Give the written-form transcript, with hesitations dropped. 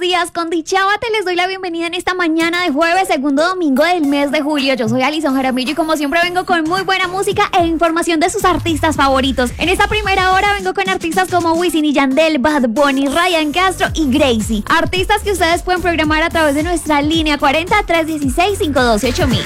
días con Dichávate. Les doy la bienvenida en esta mañana de jueves, segundo domingo del mes de julio. Yo soy Alison Jaramillo y como siempre vengo con muy buena música e información de sus artistas favoritos. En esta primera hora vengo con artistas como Wisin y Yandel, Bad Bunny, Ryan Castro y Gracie. Artistas que ustedes pueden programar a través de nuestra línea 40 316 512 8000.